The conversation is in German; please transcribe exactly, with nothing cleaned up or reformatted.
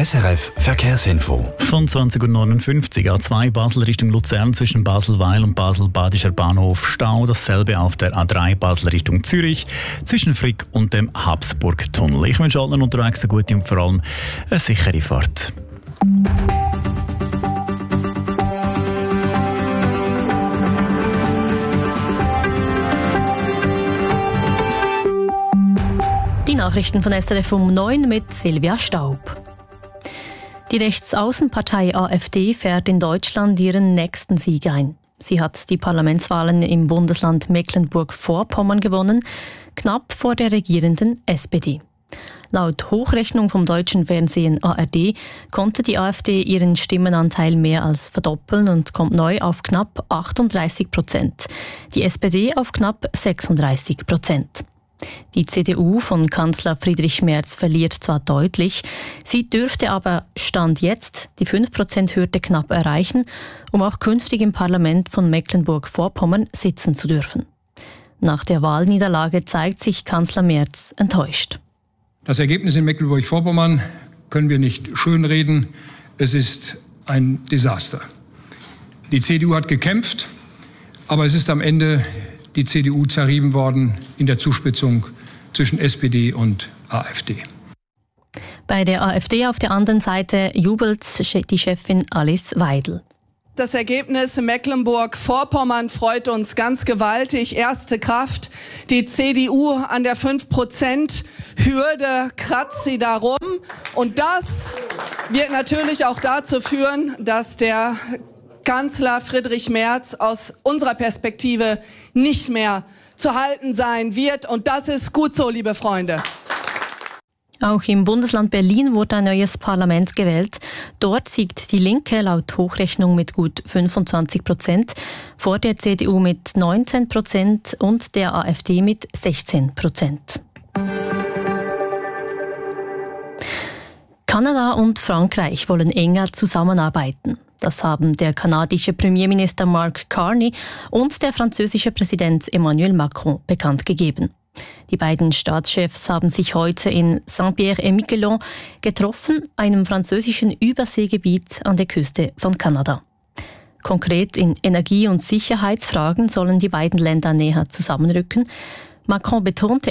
S R F Verkehrsinfo. Von zwanzig Uhr neunundfünfzig A zwei Basel Richtung Luzern zwischen Basel-Weil und Basel-Badischer Bahnhof Stau. Dasselbe auf der A drei Basel Richtung Zürich zwischen Frick und dem Habsburg-Tunnel. Ich wünsche allen unterwegs eine gute und vor allem eine sichere Fahrt. Die Nachrichten von S R F um neun mit Silvia Staub. Die Rechtsaußenpartei AfD fährt in Deutschland ihren nächsten Sieg ein. Sie hat die Parlamentswahlen im Bundesland Mecklenburg-Vorpommern gewonnen, knapp vor der regierenden S P D. Laut Hochrechnung vom deutschen Fernsehen A R D konnte die AfD ihren Stimmenanteil mehr als verdoppeln und kommt neu auf knapp achtunddreißig Prozent. Die S P D auf knapp sechsunddreißig Prozent. Die C D U von Kanzler Friedrich Merz verliert zwar deutlich, sie dürfte aber Stand jetzt die fünf Prozent Hürde knapp erreichen, um auch künftig im Parlament von Mecklenburg-Vorpommern sitzen zu dürfen. Nach der Wahlniederlage zeigt sich Kanzler Merz enttäuscht. Das Ergebnis in Mecklenburg-Vorpommern können wir nicht schönreden. Es ist ein Desaster. Die C D U hat gekämpft, aber es ist am Ende die C D U zerrieben worden in der Zuspitzung zwischen S P D und AfD. Bei der AfD auf der anderen Seite jubelt die Chefin Alice Weidel. Das Ergebnis in Mecklenburg-Vorpommern freut uns ganz gewaltig. Erste Kraft, die C D U an der fünf Prozent Hürde kratzt sie darum. Und das wird natürlich auch dazu führen, dass der Kanzler Friedrich Merz aus unserer Perspektive nicht mehr zu halten sein wird. Und das ist gut so, liebe Freunde. Auch im Bundesland Berlin wurde ein neues Parlament gewählt. Dort siegt die Linke laut Hochrechnung mit gut fünfundzwanzig Prozent, vor der C D U mit neunzehn Prozent und der AfD mit sechzehn Prozent. Kanada und Frankreich wollen enger zusammenarbeiten. Das haben der kanadische Premierminister Mark Carney und der französische Präsident Emmanuel Macron bekannt gegeben. Die beiden Staatschefs haben sich heute in Saint-Pierre-et-Miquelon getroffen, einem französischen Überseegebiet an der Küste von Kanada. Konkret in Energie- und Sicherheitsfragen sollen die beiden Länder näher zusammenrücken. Macron betonte